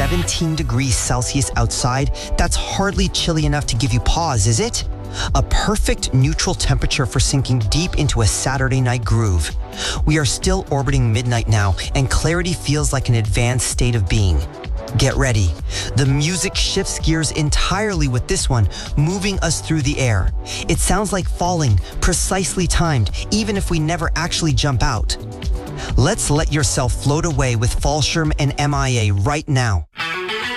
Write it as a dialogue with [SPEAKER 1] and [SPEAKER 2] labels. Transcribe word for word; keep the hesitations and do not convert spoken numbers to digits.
[SPEAKER 1] seventeen degrees Celsius outside, that's hardly chilly enough to give you pause, is it? A perfect neutral temperature for sinking deep into a Saturday night groove. We are still orbiting midnight now, and clarity feels like an advanced state of being. Get ready. The music shifts gears entirely with this one, moving us through the air. It sounds like falling, precisely timed, even if we never actually jump out. Let's let yourself float away with Fallschirm and M I A right now.